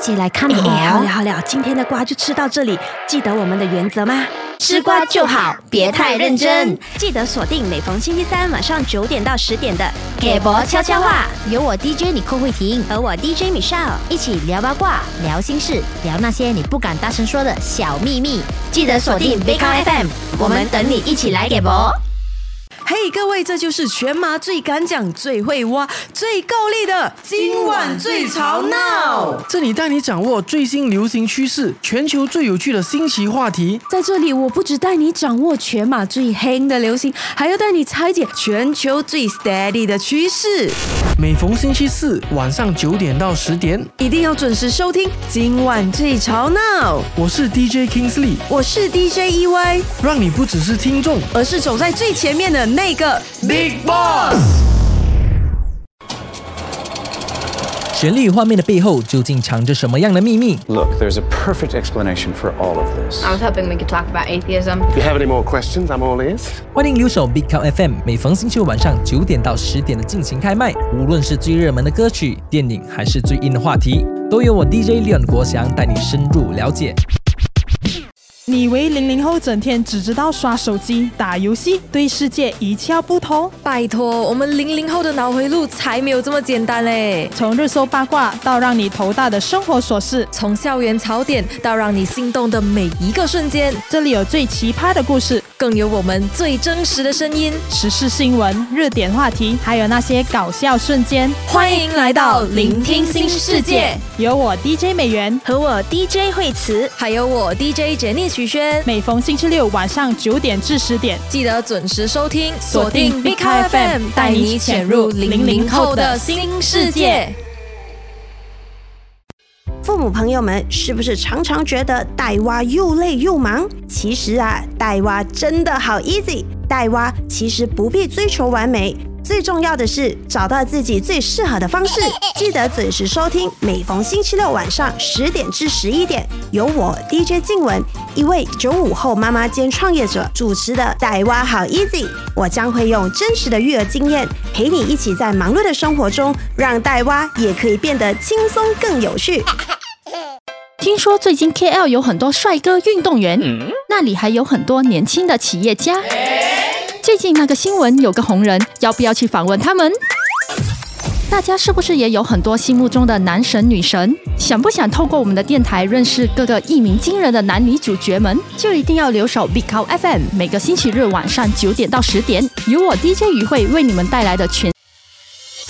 起来看好。 好了，今天的瓜就吃到这里，记得我们的原则吗？ 吃瓜就好，别太认真。 记得锁定每逢星期三晚上9点到10点的给博悄悄话，有我 DJ 你寇慧婷和我 DJ Michelle 一起聊八卦、聊心事、聊那些你不敢大声说的小秘密。记得锁定 Big Count FM， 我们等你一起来给博。 嘿，各位，这就是全马最敢讲、最会挖、最够力的今晚最吵闹。 这里带你掌握最新流行趋势，全球最有趣的新奇话题。 在这里，我不只带你掌握全马最黑的流行，还要带你拆解全球最 steady 的趋势。 每逢星期四晚上9点到10点， 一定要准时收听今晚最吵闹。 我是 DJ Kingsley， 我是 DJ EY， 让你不只是听众， 而是走在最前面的那个 Big Boss。 旋律与画面的背后究竟藏着什么样的秘密？ Look, there's a perfect explanation for all of this. I was hoping we could talk about atheism. If you have any more questions, I'm all ears. 欢迎留守 Big Count FM， 每逢星期五晚上9点到10点的进行开麦。无论是最热门的歌曲、电影，还是最硬的话题，都由我 DJ Leon 国祥带你深入了解。 你以为00后整天只知道刷手机、打游戏，对世界一窍不通？ 拜托，我们00后的脑回路才没有这么简单嘞！ 从热搜八卦到让你头大的生活琐事， 从校园槽点到让你心动的每一个瞬间， 这里有最奇葩的故事， 更有我们最真实的声音， 时事新闻、热点话题，还有那些搞笑瞬间。 欢迎来到聆听新世界， 有我 DJ 美元和我 DJ 惠慈，还有我 DJ Jenny许轩。 每逢星期六晚上9点至10点， 记得准时收听，锁定 Big Count FM， 带你潜入00后的新世界。父母朋友们，是不是常常觉得带娃又累又忙？其实啊，带娃真的好 easy。带娃其实不必追求完美，最重要的是找到自己最适合的方式。记得准时收听，每逢星期六晚上10点至11点，由我 DJ 静雯，一位95后妈妈兼创业者主持的带娃好 easy。我将会用真实的育儿经验，陪你一起在忙碌的生活中，让带娃也可以变得轻松更有趣。 听说最近 KL 有很多帅哥运动员，那里还有很多年轻的企业家。最近那个新闻有个红人，要不要去访问他们？大家是不是也有很多心目中的男神女神？想不想透过我们的电台认识各个一鸣惊人的男女主角们？就一定要留守 Big Count FM， 每个星期日晚上9点到10点，由我 DJ 于慧为你们带来的全